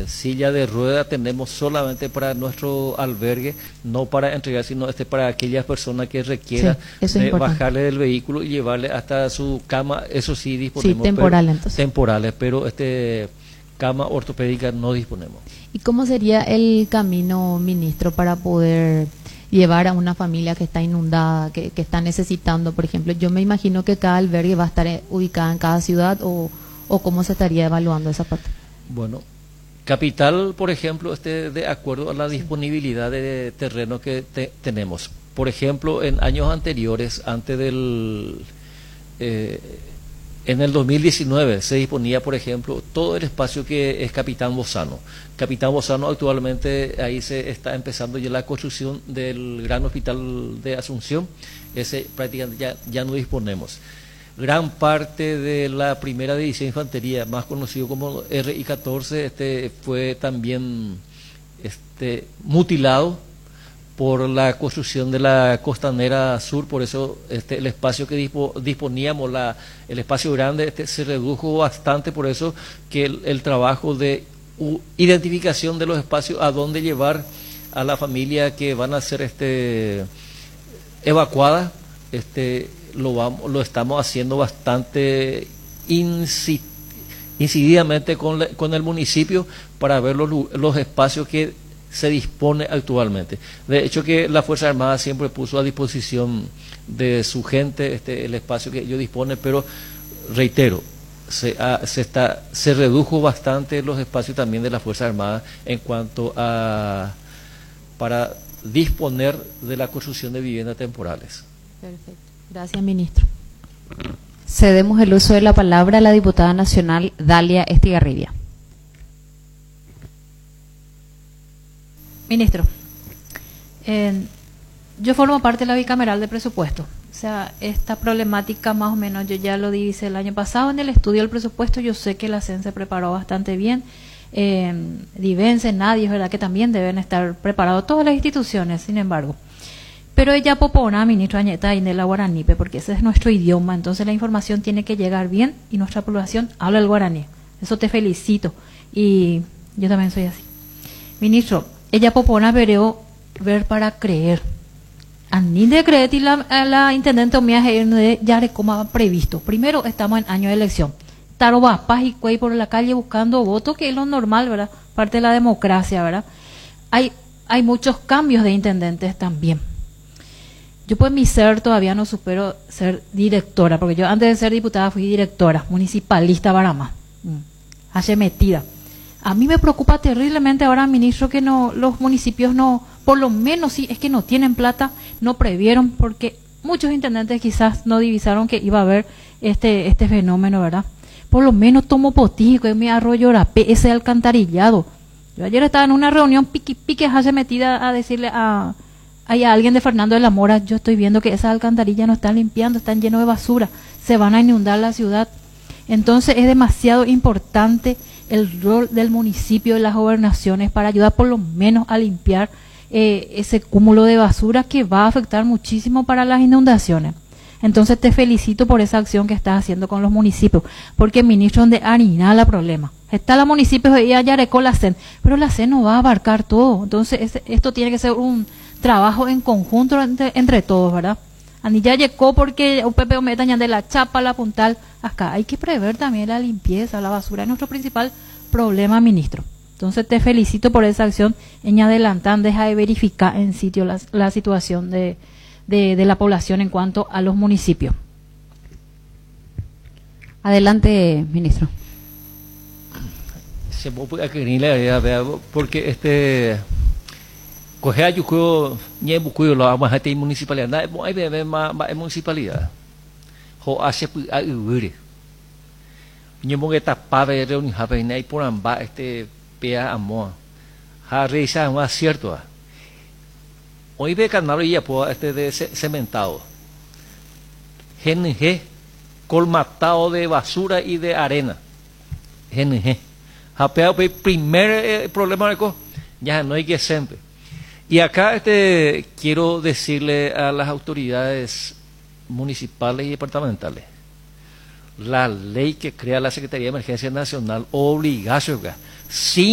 silla de rueda tenemos solamente para nuestro albergue, no para entregar, sino para aquellas personas que requieran bajarle del vehículo y llevarle hasta su cama. Eso sí disponemos. Sí, temporal, entonces. Temporales, pero cama ortopédica no disponemos. ¿Y cómo sería el camino, ministro, para poder llevar a una familia que está inundada, que está necesitando, por ejemplo? Yo me imagino que cada albergue va a estar ubicada en cada ciudad, o cómo se estaría evaluando esa parte. Bueno, Capital, por ejemplo, de acuerdo a la disponibilidad de terreno que tenemos. Por ejemplo, en años anteriores, antes en el 2019 se disponía, por ejemplo, todo el espacio que es Capitán Bozano. Capitán Bozano actualmente ahí se está empezando ya la construcción del gran hospital de Asunción. Ese prácticamente ya no disponemos. Gran parte de la primera división de infantería, más conocido como RI-14, fue también mutilado por la construcción de la Costanera Sur. Por eso el espacio que disponíamos, el espacio grande, se redujo bastante. Por eso que el trabajo de identificación de los espacios a dónde llevar a la familia que van a ser evacuada, lo estamos haciendo bastante incididamente con el municipio para ver los espacios que se dispone actualmente. De hecho, que la Fuerza Armada siempre puso a disposición de su gente el espacio que ellos disponen, pero reitero, se redujo bastante los espacios también de la Fuerza Armada en cuanto para disponer de la construcción de viviendas temporales. Perfecto. Gracias, ministro. Cedemos el uso de la palabra a la diputada nacional Dalia Estigarribia. Ministro, yo formo parte de la bicameral de presupuesto. O sea, esta problemática más o menos yo ya lo divisé el año pasado en el estudio del presupuesto. Yo sé que la CEN se preparó bastante bien. Divense, nadie, es verdad que también deben estar preparados todas las instituciones, sin embargo. Pero ella popona, ministro Añeta, y de la guaranipe, porque ese es nuestro idioma, entonces la información tiene que llegar bien y nuestra población habla el guaraní. Eso te felicito. Y yo también soy así. Ministro, ella popona vereo ver para creer. Ani de creer y la intendente Omía ya recoma previsto. Primero, estamos en año de elección. Taroba, paz y cuey por la calle buscando votos, que es lo normal, ¿verdad? Parte de la democracia, ¿verdad? Hay muchos cambios de intendentes también. Yo pues mi ser todavía no supero ser directora, porque yo antes de ser diputada fui directora, municipalista Barama, hace metida. A mí me preocupa terriblemente ahora, ministro, que los municipios no, por lo menos si es que no tienen plata, no previeron, porque muchos intendentes quizás no divisaron que iba a haber este fenómeno, ¿verdad? Por lo menos tomo potico en mi arroyo rapé, ese alcantarillado. Yo ayer estaba en una reunión pique hace metida a decirle hay alguien de Fernando de la Mora, yo estoy viendo que esas alcantarillas no están limpiando, están llenos de basura, se van a inundar la ciudad. Entonces es demasiado importante el rol del municipio y las gobernaciones para ayudar por lo menos a limpiar ese cúmulo de basura que va a afectar muchísimo para las inundaciones. Entonces te felicito por esa acción que estás haciendo con los municipios, porque ministro, donde harina la problema. Está la municipio y Ayarecó la CEN, pero la CEN no va a abarcar todo. Entonces esto tiene que ser un trabajo en conjunto entre todos, ¿verdad? Ani ya llegó porque UPP metañan de la chapa, la puntal, acá hay que prever también la limpieza, la basura, es nuestro principal problema, ministro. Entonces te felicito por esa acción en adelantar, deja de verificar en sitio la situación de la población en cuanto a los municipios. Adelante, ministro. Se me puede aclarar la idea, porque coger a yuco nie buku lo ama hati municipalidad na mo ai be ma municipalidad ho hace a ure nye mo eta pa be reuni ha be nei por amba pea amo ha reisa un acierto hoy ve canal ya po de cementado GNG colmatado de basura y de arena GNG ha pea primer problema ya no hay que siempre. Y acá quiero decirle a las autoridades municipales y departamentales, la ley que crea la Secretaría de Emergencia Nacional obliga a